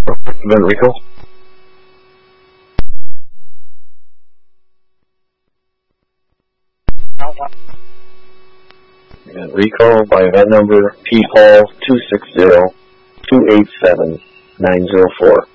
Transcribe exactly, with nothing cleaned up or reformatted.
Event recall. Event recall by event number P Hall two six zero two eight seven nine zero four.